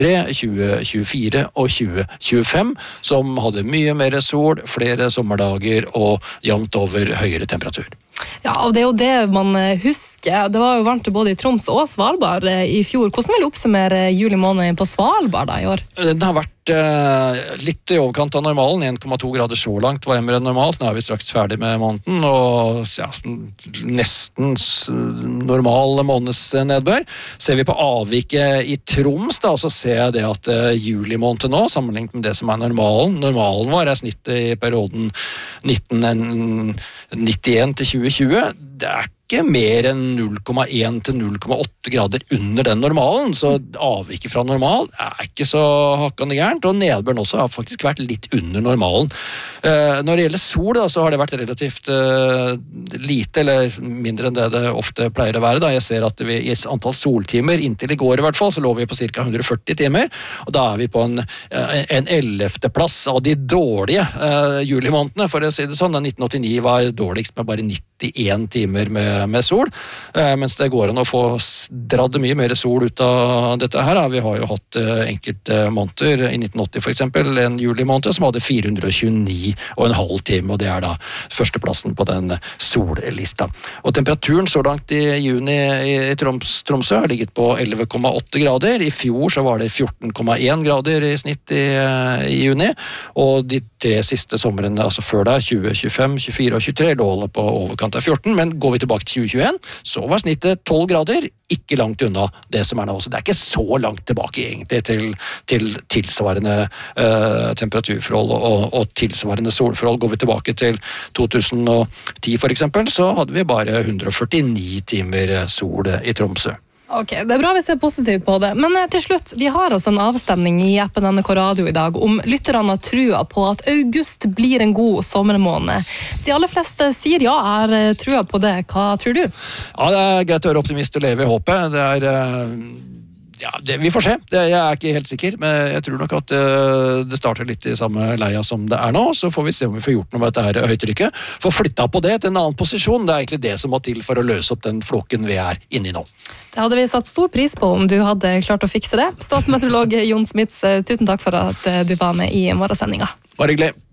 2024 og 2025, som hadde mye mer sol, flere sommerdager og jevnt over høyere temperatur. Ja, og det er jo det man husker. Det var jo varmt både i Troms og Svalbard i fjor. Hvordan vil du oppsummere juli måned på Svalbard da i år? Den har vært litt i overkant av normalen, 1,2 grader så langt varmere enn normalt. Nå er vi straks ferdig med måneden, og ja, nesten normal månedsnedbør. Ser vi på avviket i Troms, da, så ser jeg det at juli måned nå, sammenlignet med det som er normalen vår er snittet i perioden 1991 til 2020, det er ikke mer enn 0,1 til 0,8 grader under den normalen, så avviket fra normal er ikke så hakkende gærent, og nedbøren også har faktisk vært litt under normalen. Når det gjelder sol, da, så har det vært relativt lite, eller mindre enn det ofte pleier å være. Da. Jeg ser at vi i antall soltimer, inntil i går i hvert fall, så lå vi på ca. 140 timer, og da er vi på en 11. plass av de dårlige julimånedene, for å si det sånn. 1989 var dårligst med bare 91 timer med sol, mens det går an å få dratt mye mer sol ut av dette her. Vi har jo hatt enkelte måneder, i 1980 for eksempel, en julimåned som hadde 429,5 timer, og det er da førsteplassen på den sollista. Og temperaturen så langt i juni i Tromsø har ligget på 11,8 grader. I fjor så var det 14,1 grader i snitt i juni, og de 3 siste somrene, altså før det, 2025, 24 og 23, lå på overkant av 14, men går vi tilbake til 2021, så var snittet 12 grader, ikke langt unna det som er nå. Så det er ikke så langt tilbake egentlig til tilsvarende temperaturforhold og tilsvarende solforhold. Går vi tilbake til 2010 for eksempel, så hadde vi bare 149 timer sol i Tromsø. Ok, det er bra vi ser positivt på det. Men til slutt, vi har altså en avstemning i appen NRK Radio i dag om lytterne har trua på at august blir en god sommermåned. De aller fleste sier ja, er trua på det. Hva tror du? Ja, det er greit å være optimist og leve i håpet. Det er... Ja, vi får se. Jeg er ikke helt sikker, men jeg tror nok at det starter litt i samme leia som det er nå, så får vi se om vi får gjort noe med dette her høytrykket. Få flytta på det til en annen posisjon, det er egentlig det som må til for å løse opp den flokken vi er inne i nå. Det hadde vi satt stor pris på om du hadde klart å fikse det. Statsmeteorolog Jon Smits, tusen takk for at du var med i morgensendinga. Bare hyggelig.